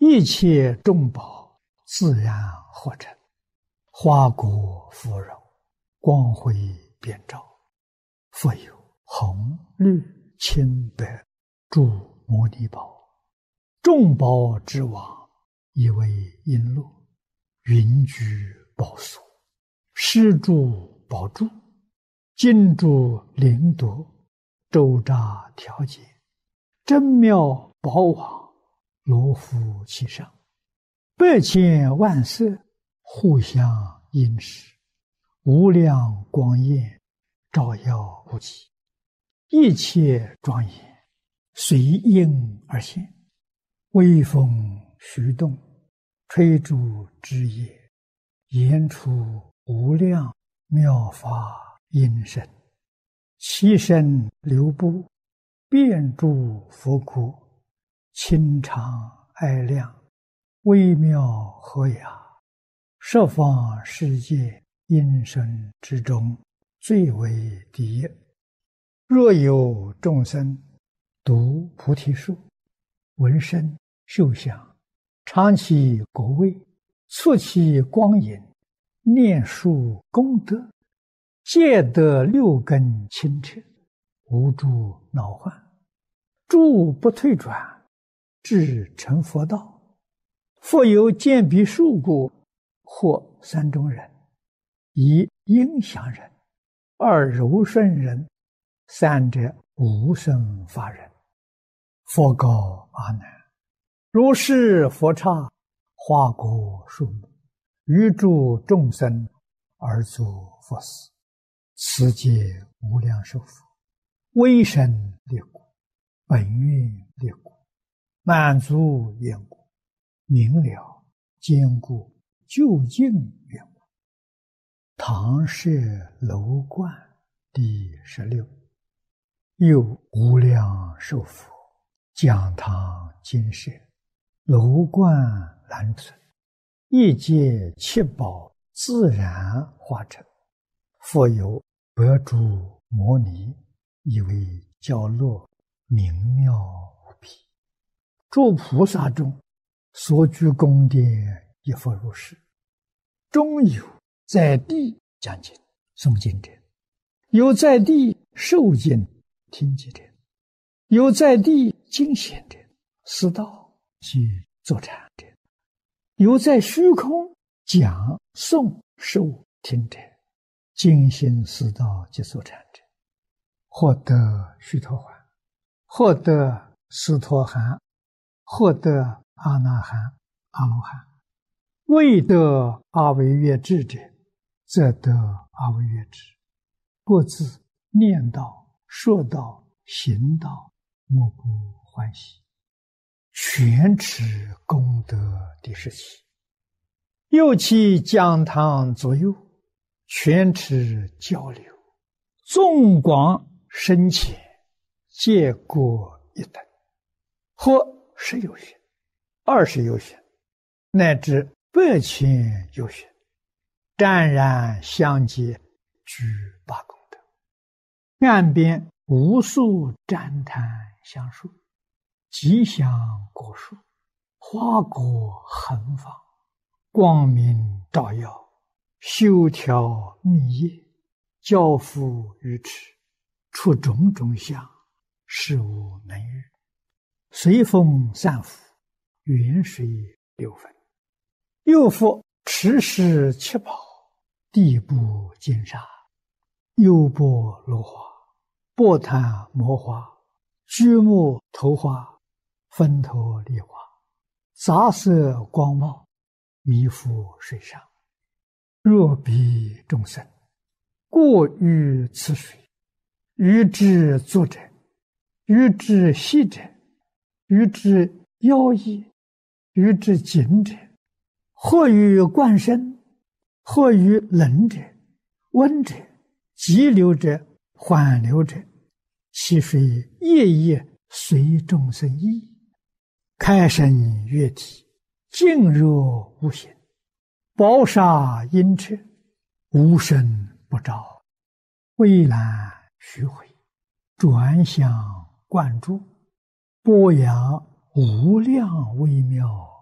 一切众宝自然合成，花果芙蓉，光辉遍照。复有红、绿、青、白诸摩尼宝，众宝之王，以为璎珞，云居宝所，施诸宝柱，金珠灵铎，周匝调节，真妙宝网，罗浮其上，百千万色，互相映饰，无量光焰，照耀不极，一切庄严，随应而现，微风徐动，吹竹枝叶，言出无量妙法音声，其身流布，遍诸佛国，清常爱亮，微妙和雅，十方世界音声之中，最为第一。若有众生读菩提树，闻声嗅香，尝其果味，触其光影，念树功德，皆得六根清澈，无诸恼患，诸不退转，至成佛道。复有见彼树故，或三种人：一应祥人，二柔顺人，三者无生法人。佛告阿难：如是佛刹，花果树木，于诸众生而作佛事，此皆无量寿佛，威神力故，本愿力故，满足愿故，明了坚固究竟愿故。唐舍楼观第16。又无量寿佛，讲堂金舍，楼观兰存，一界七宝自然化成。复有百诸摩尼，以为教乐，明妙无比。诸菩萨中，所居宫殿亦复如是。中有在地讲经诵经者，有在地受经听经者，有在地经显者，思道及坐禅者，有在虚空讲诵受听者，精心思道及坐禅者，获得须陀洹，获得斯陀含，获得阿那含、阿罗汉。未得阿惟越致者，则得阿惟越致。各自念道、说道、行道，莫不欢喜。全持功德第17。又其讲堂左右，全持交流，纵广深浅，皆各一等，或10有许、20有许，乃至100千有许，湛然相接，具8功德。岸边无数旃檀香树，吉祥果树，花果横放，光明照耀，修条密叶，交付于持，出种种相，事无能喻。随风散伏，远水流分。又复持世7宝，地部金沙，优波罗花，波檀摩花，居木头花，分头梨花，杂色光茂，弥覆水上。若彼众生过于此水，于之作者，于之息者，于之腰翼，于之颈者，或于冠身，或于冷者、温者、急流者、缓流者，其水夜夜随众生意，开身悦体，静若无形，宝刹阴彻，无声不照，蔚蓝虚毁，转向灌注，波扬无量微妙